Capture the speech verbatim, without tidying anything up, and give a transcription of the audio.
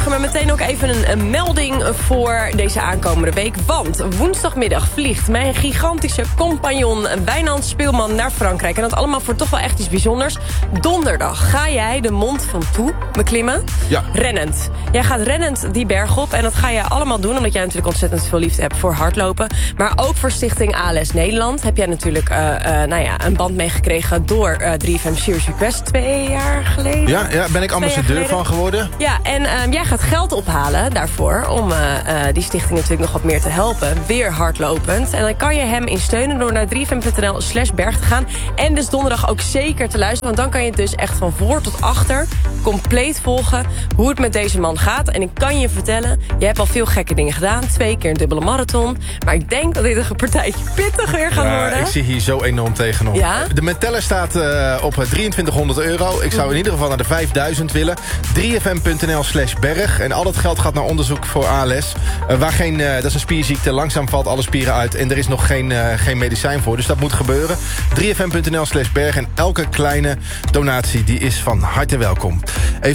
Goedemorgen, maar meteen ook even een, een melding voor deze aankomende week. Want woensdagmiddag vliegt mijn gigantische compagnon Wijnand Speelman naar Frankrijk. En dat allemaal voor toch wel echt iets bijzonders. Donderdag ga jij de Mont Ventoux beklimmen. Ja. Rennend. Jij gaat rennend die berg op. En dat ga je allemaal doen omdat jij natuurlijk ontzettend veel liefde hebt voor hardlopen. Maar ook voor Stichting A L S Nederland heb jij natuurlijk uh, uh, nou ja, een band meegekregen door uh, drie F M Serious Request twee jaar geleden. Ja, ja ben ik ambassadeur van geworden. Ja, en uh, jij gaat geld ophalen daarvoor om uh, uh, die stichting natuurlijk nog wat meer te helpen. Weer hardlopend. En dan kan je hem in steunen door naar drie f m punt n l slash berg te gaan. En dus donderdag ook zeker te luisteren. Want dan kan je het dus echt van voor tot achter compleet volgen hoe het met deze man gaat. En ik kan je vertellen, je hebt al veel gekke dingen gedaan. Twee keer een dubbele marathon. Maar ik denk dat dit een partijtje pittig weer gaat ja, worden. Ik zie hier zo enorm tegenop. Ja? De menteller staat uh, op drieëntwintighonderd euro. Ik zou in ieder geval naar de vijfduizend willen. drie f m punt n l slash berg. En al dat geld gaat naar onderzoek voor A L S. Uh, waar geen, uh, dat is een spierziekte. Langzaam valt alle spieren uit. En er is nog geen, uh, geen medicijn voor. Dus dat moet gebeuren. drie f m punt n l slash berg. En elke kleine donatie die is van harte welkom. Even